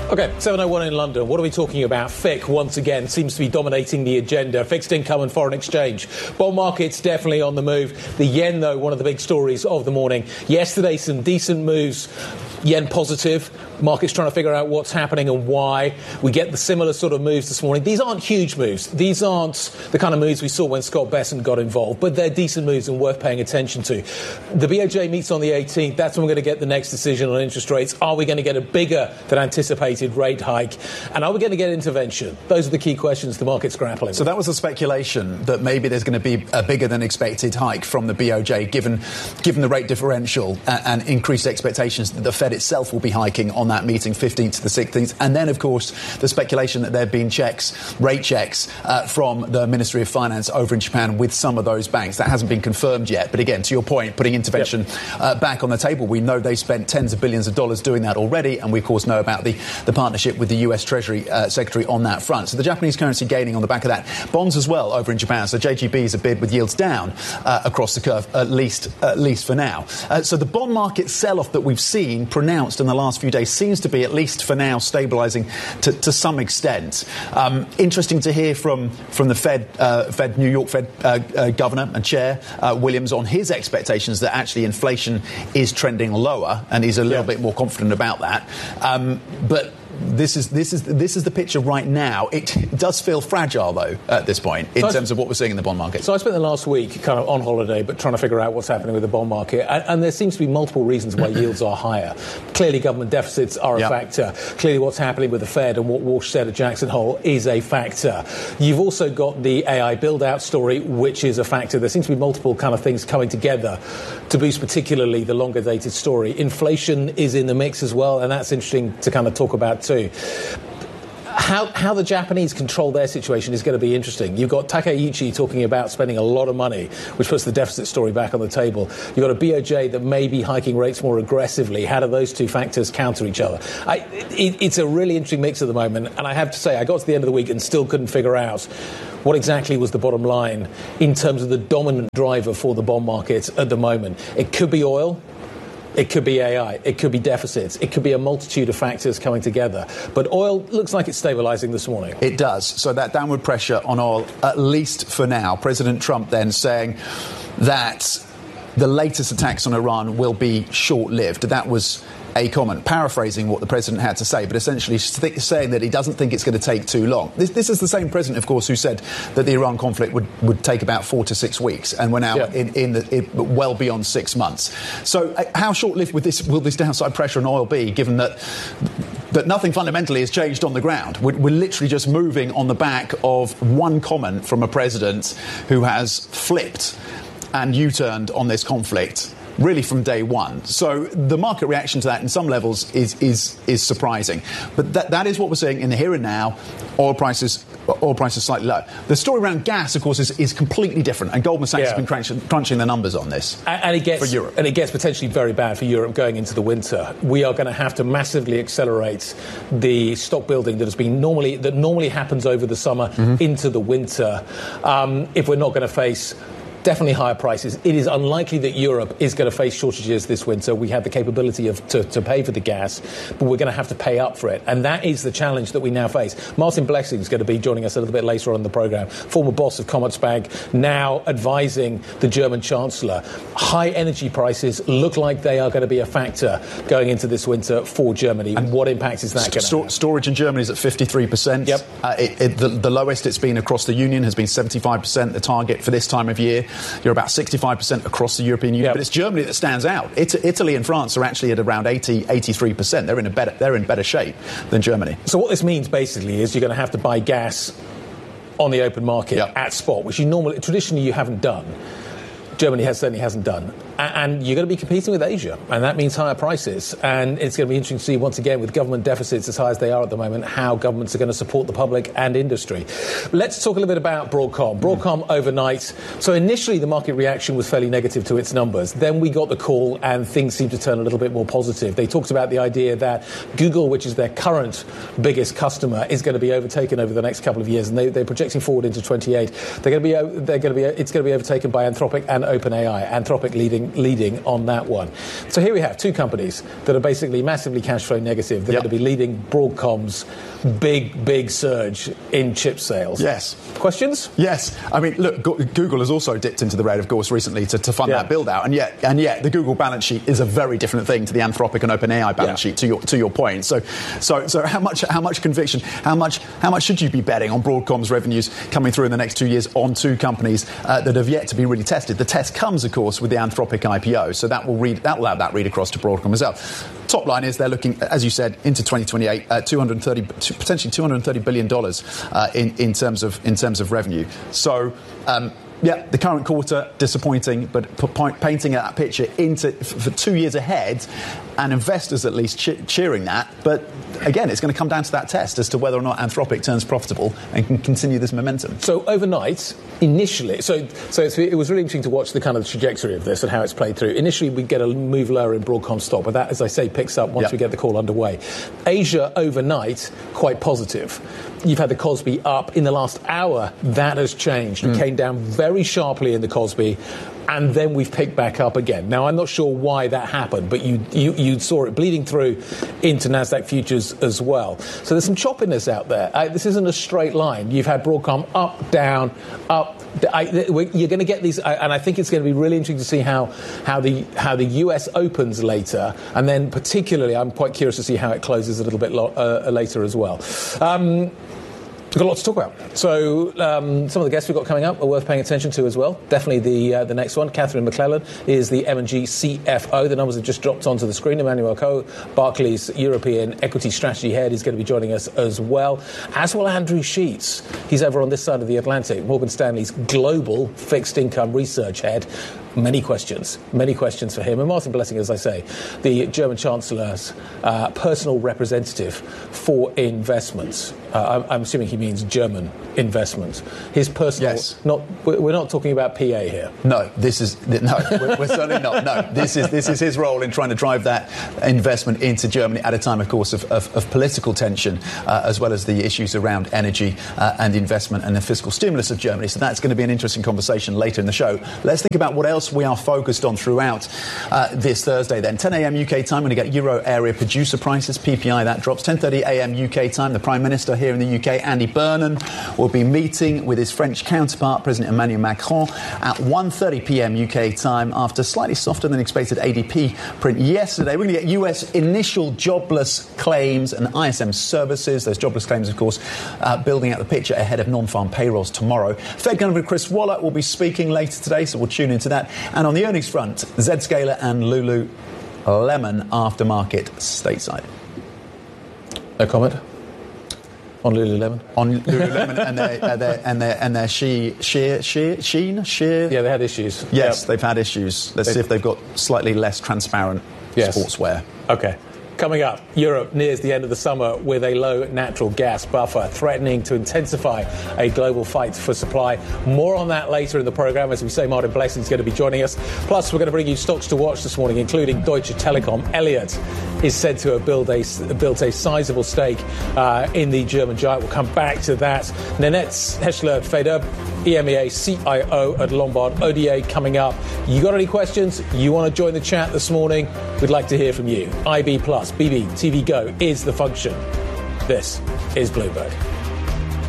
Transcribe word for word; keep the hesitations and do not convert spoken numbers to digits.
OK, seven oh one in London. What are we talking about? F I C, once again, seems to be dominating the agenda. Fixed income and foreign exchange. Bond markets definitely on the move. The yen, though, one of the big stories of the morning. Yesterday, some decent moves. Yen positive. Markets trying to figure out what's happening and why. We get the similar sort of moves this morning. These aren't huge moves. These aren't the kind of moves we saw when Scott Bessent got involved, but they're decent moves and worth paying attention to. The B O J meets on the eighteenth. That's when we're going to get the next decision on interest rates. Are we going to get a bigger than anticipated rate hike? And are we going to get intervention? Those are the key questions the market's grappling with. So that was a speculation that maybe there's going to be a bigger than expected hike from the B O J, given given the rate differential and, and increased expectations that the Fed itself will be hiking on that meeting, fifteenth to the sixteenth. And then, of course, the speculation that there have been checks, rate checks uh, from the Ministry of Finance over in Japan with some of those banks. That hasn't been confirmed yet. But again, to your point, putting intervention yep. uh, back on the table, we know they spent tens of billions of dollars doing that already. And we, of course, know about the, the partnership with the U S Treasury uh, Secretary on that front. So the Japanese currency gaining on the back of that. Bonds as well over in Japan. So J G B is a bid with yields down uh, across the curve, at least, at least for now. Uh, so the bond market sell-off that we've seen pronounced in the last few days seems to be, at least for now, stabilising to, to some extent. Um, interesting to hear from from the Fed, uh, Fed New York Fed uh, uh, Governor and Chair uh, Williams on his expectations that actually inflation is trending lower, and he's a little yeah. bit more confident about that. Um, but This is this is this is the picture right now. It does feel fragile, though, at this point, in so terms of what we're seeing in the bond market. So I spent the last week kind of on holiday, but trying to figure out what's happening with the bond market. And, and there seems to be multiple reasons why yields are higher. Clearly, government deficits are a yep. factor. Clearly, what's happening with the Fed and what Walsh said at Jackson Hole is a factor. You've also got the A I build-out story, which is a factor. There seems to be multiple kind of things coming together to boost particularly the longer-dated story. Inflation is in the mix as well, and that's interesting to kind of talk about too. How, how the Japanese control their situation is going to be interesting. You've got Takeuchi talking about spending a lot of money, which puts the deficit story back on the table. You've got a B O J that may be hiking rates more aggressively. How do those two factors counter each other? I, it, it's a really interesting mix at the moment, and I have to say, I got to the end of the week and still couldn't figure out what exactly was the bottom line in terms of the dominant driver for the bond market at the moment. It could be oil. It could be A I. It could be deficits. It could be a multitude of factors coming together. But oil looks like it's stabilising this morning. It does. So that downward pressure on oil, at least for now. President Trump then saying that the latest attacks on Iran will be short-lived. That was a comment, paraphrasing what the president had to say, but essentially st- saying that he doesn't think it's going to take too long. This, this is the same president, of course, who said that the Iran conflict would, would take about four to six weeks, and we're now yeah. in, in, the, in well beyond six months. So uh, how short-lived would this, will this downside pressure on oil be, given that that nothing fundamentally has changed on the ground? We're, we're literally just moving on the back of one comment from a president who has flipped and U-turned on this conflict really from day one. So the market reaction to that in some levels is is is surprising. But that that is what we're seeing in the here and now. Oil prices oil prices slightly low. The story around gas, of course, is, is completely different. And Goldman Sachs yeah. has been crunching, crunching the numbers on this and, and it gets, for Europe. And it gets potentially very bad for Europe going into the winter. We are going to have to massively accelerate the stock building that has been normally that normally happens over the summer mm-hmm. into the winter um, if we're not going to face definitely higher prices. It is unlikely that Europe is going to face shortages this winter. We have the capability of to, to pay for the gas, but we're going to have to pay up for it. And that is the challenge that we now face. Martin Blessing is going to be joining us a little bit later on in the programme. Former boss of Commerzbank, now advising the German Chancellor. High energy prices look like they are going to be a factor going into this winter for Germany. And what impact is that st- going to st- have? Storage in Germany is at fifty-three percent. Yep. Uh, it, it, the, the lowest it's been across the Union has been seventy-five percent, the target for this time of year. You're about sixty-five percent across the European Union, yep. but it's Germany that stands out. It, Italy and France are actually at around eighty, eighty-three percent. They're in a better, they're in better shape than Germany. So what this means basically is you're going to have to buy gas on the open market yep. at spot, which you normally, traditionally you haven't done. Germany has certainly hasn't done. And you're going to be competing with Asia, and that means higher prices. And it's going to be interesting to see, once again, with government deficits as high as they are at the moment, how governments are going to support the public and industry. Let's talk a little bit about Broadcom. Broadcom overnight. So initially, the market reaction was fairly negative to its numbers. Then we got the call, and things seemed to turn a little bit more positive. They talked about the idea that Google, which is their current biggest customer, is going to be overtaken over the next couple of years, and they, they're projecting forward into twenty-eight. They're going to be, they're going to be, it's going to be overtaken by Anthropic and OpenAI. Anthropic leading leading leading on that one. So here we have two companies that are basically massively cash flow negative. They're yep. going to be leading Broadcom's big, big surge in chip sales. Yes. Questions? Yes. I mean, look, Google has also dipped into the red, of course, recently to, to fund yeah. that build-out. And yet, and yet, the Google balance sheet is a very different thing to the Anthropic and OpenAI balance yeah. sheet, to your to your point. So, so, so how much how much conviction, how much how much should you be betting on Broadcom's revenues coming through in the next two years on two companies uh, that have yet to be really tested? The test comes, of course, with the Anthropic I P O. So that will read that will have that read across to Broadcom as well. Top line is they're looking, as you said, into twenty twenty-eight, uh, two hundred thirty, potentially two hundred thirty billion dollars uh, in in terms of in terms of revenue. So. Um, Yeah, the current quarter, disappointing, but p- painting that picture into f- for two years ahead, and investors at least che- cheering that. But again, it's going to come down to that test as to whether or not Anthropic turns profitable and can continue this momentum. So overnight, initially, so so it's, it was really interesting to watch the kind of trajectory of this and how it's played through. Initially, we get a move lower in Broadcom stock, but that, as I say, picks up once yep. we get the call underway. Asia overnight, quite positive. You've had the Kospi up in the last hour. That has changed. It mm. came down very sharply in the Kospi, and then we've picked back up again. Now, I'm not sure why that happened, but you, you, you saw it bleeding through into NASDAQ futures as well. So there's some choppiness out there. Uh, this isn't a straight line. You've had Broadcom up, down, up. I, you're going to get these, and I think it's going to be really interesting to see how, how the how the U S opens later, and then particularly, I'm quite curious to see how it closes a little bit lo- uh, later as well. Um, We've got a lot to talk about. So um, some of the guests we've got coming up are worth paying attention to as well. Definitely the uh, the next one. Catherine McClellan is the M and G C F O. The numbers have just dropped onto the screen. Emmanuel Coe, Barclays European Equity Strategy Head, is going to be joining us as well. As well, Andrew Sheets. He's over on this side of the Atlantic. Morgan Stanley's Global Fixed Income Research Head. Many questions, many questions for him. And Martin Blessing, as I say, the German Chancellor's uh, personal representative for investments. Uh, I'm, I'm assuming he means German investment. His personal, yes. not we're not talking about P A here. No, this is no, we're, we're certainly not. No, this is this is his role in trying to drive that investment into Germany at a time, of course, of, of, of political tension, uh, as well as the issues around energy uh, and investment and the fiscal stimulus of Germany. So that's going to be an interesting conversation later in the show. Let's think about what else we are focused on throughout uh, this Thursday. Then ten a.m. U K time, we're going to get Euro area producer prices, P P I, that drops. ten thirty a.m. U K time, the Prime Minister here in the U K, Andy Burnham, will be meeting with his French counterpart, President Emmanuel Macron, at one thirty p.m. U K time after slightly softer than expected A D P print yesterday. We're going to get U S initial jobless claims and I S M services. Those jobless claims, of course, uh, building out the picture ahead of non-farm payrolls tomorrow. Fed Governor Chris Waller will be speaking later today, so we'll tune into that. And on the earnings front, Zscaler and Lululemon aftermarket stateside. No comment on Lululemon. On Lululemon and their uh, their and their and their she sheer sheer sheen sheer. Yeah, they had issues. Yes, yep. they've had issues. Let's they, see if they've got slightly less transparent yes. sportswear. Okay. Coming up, Europe nears the end of the summer with a low natural gas buffer, threatening to intensify a global fight for supply. More on that later in the programme. As we say, Martin Blessing is going to be joining us. Plus, we're going to bring you stocks to watch this morning, including Deutsche Telekom. Elliott is said to have built a, built a sizable stake uh, in the German giant. We'll come back to that. Nanette Heschler-Feder, E M E A C I O at Lombard Odier, coming up. You got any questions? You want to join the chat this morning? We'd like to hear from you. I B Plus, B B, T V Go is the function. This is Bloomberg.